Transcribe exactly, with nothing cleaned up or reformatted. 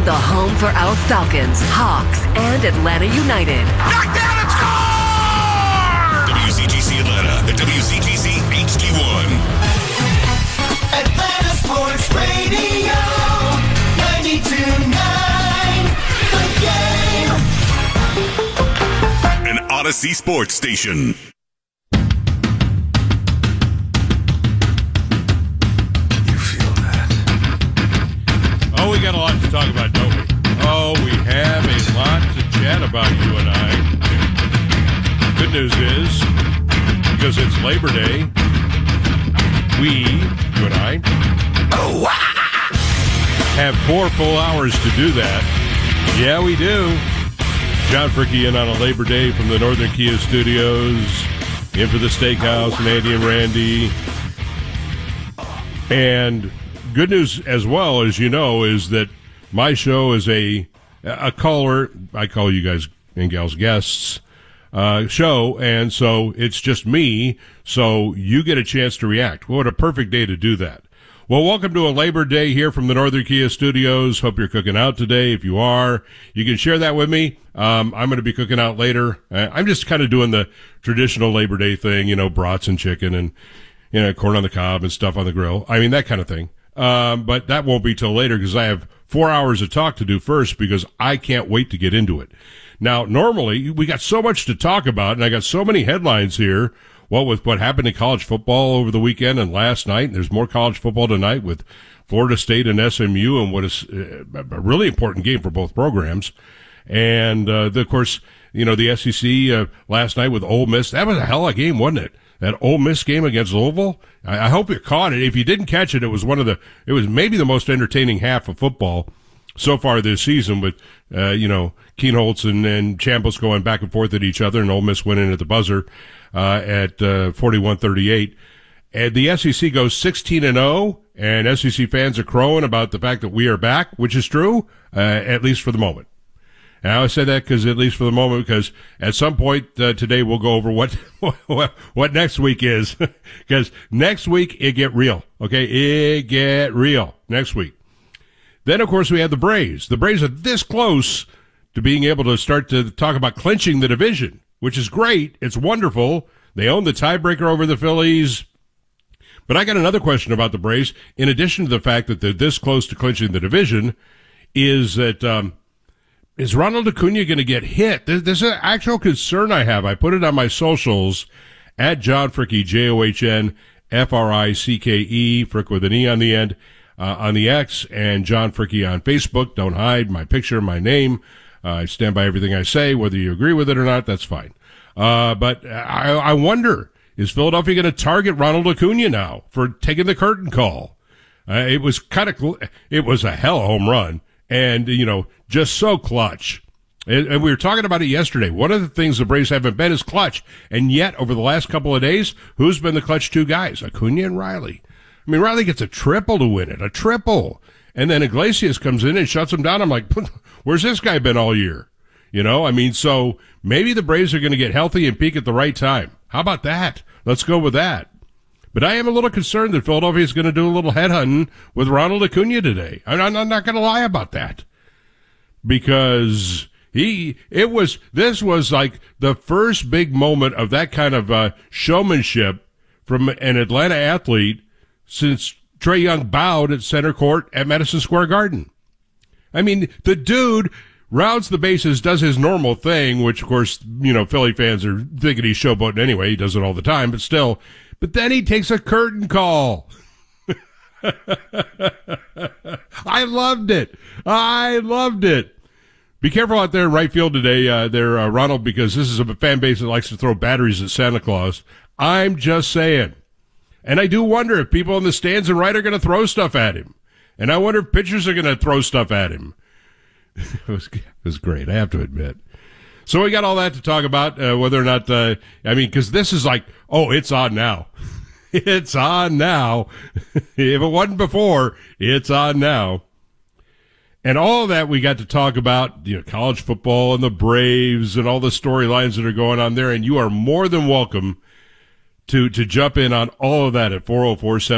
the home for our Falcons, Hawks, and Atlanta United. Knocked down and score! W C G C Atlanta, the W C G C H D one. Atlanta Sports Radio, ninety-two point nine, The Game. An Odyssey Sports Station. Oh, we got a lot to talk about, don't we? Oh, we have a lot to chat about, you and I. Good news is, because it's Labor Day, we, you and I, have four full hours to do that. Yeah, we do. John Fricke in on a Labor Day from the Northern Kia Studios, in for the Steakhouse, and Andy and Randy. And good news as well, as you know, is that my show is a a caller, I call you guys and gals guests, uh, show, and so it's just me, so you get a chance to react. What a perfect day to do that. Well, welcome to a Labor Day here from the Northern Kia Studios. Hope you're cooking out today. If you are, you can share that with me. Um, I'm going to be cooking out later. Uh, I'm just kind of doing the traditional Labor Day thing, you know, brats and chicken and, you know, corn on the cob and stuff on the grill. I mean, that kind of thing. Um, but that won't be till later because I have four hours of talk to do first because I can't wait to get into it. Now, normally, we got so much to talk about, and I got so many headlines here. Well, with what happened in college football over the weekend and last night, and there's more college football tonight with Florida State and S M U, and what is a really important game for both programs. And, uh, the, of course, you know, the S E C uh, last night with Ole Miss. That was a hell of a game, wasn't it? That Ole Miss game against Louisville. I, I hope you caught it. If you didn't catch it, it was one of the, it was maybe the most entertaining half of football so far this season with, uh, you know, Keenholz and, and Chambliss going back and forth at each other and Ole Miss winning at the buzzer, uh, at, uh, forty-one thirty-eight. And the S E C goes sixteen and oh, and S E C fans are crowing about the fact that we are back, which is true, uh, at least for the moment. And I always say that because at least for the moment, because at some point uh, today we'll go over what what, what next week is, because next week it get real, okay? It get real next week. Then, of course, we have the Braves. The Braves are this close to being able to start to talk about clinching the division, which is great. It's wonderful. They own the tiebreaker over the Phillies. But I got another question about the Braves. In addition to the fact that they're this close to clinching the division, is that um, is Ronald Acuna going to get hit? There's, there's an actual concern I have. I put it on my socials at John Fricke, J O H N F R I C K E, Frick with an E on the end, uh, on the X, and John Fricke on Facebook. Don't hide my picture, my name. Uh, I stand by everything I say. Whether you agree with it or not, that's fine. Uh, but I, I wonder, is Philadelphia going to target Ronald Acuna now for taking the curtain call? Uh, it was kind of, it was a hell of a home run, and, you know, just so clutch. And, and we were talking about it yesterday. One of the things the Braves haven't been is clutch, and yet over the last couple of days, who's been the clutch two guys? Acuna and Riley. I mean, Riley gets a triple to win it, a triple. And then Iglesias comes in and shuts him down. I'm like, where's this guy been all year? You know, I mean, so maybe the Braves are going to get healthy and peak at the right time. How about that? Let's go with that. But I am a little concerned that Philadelphia is going to do a little headhunting with Ronald Acuna today. I'm, I'm not going to lie about that. Because he, it was, this was like the first big moment of that kind of uh, showmanship from an Atlanta athlete since Trae Young bowed at center court at Madison Square Garden. I mean, the dude rounds the bases, does his normal thing, which, of course, you know, Philly fans are thinking he's showboating anyway. He does it all the time, but still. But then he takes a curtain call. I loved it. I loved it. Be careful out there in right field today, uh, there, uh, Ronald, because this is a fan base that likes to throw batteries at Santa Claus. I'm just saying. And I do wonder if people in the stands and right are going to throw stuff at him. And I wonder if pitchers are going to throw stuff at him. It was, it was great, I have to admit. So we got all that to talk about, uh, whether or not, uh, I mean, because this is like, oh, it's on now. It's on now. If it wasn't before, it's on now. And all of that we got to talk about, you know, college football and the Braves and all the storylines that are going on there. And you are more than welcome to, to jump in on all of that at four oh four, seven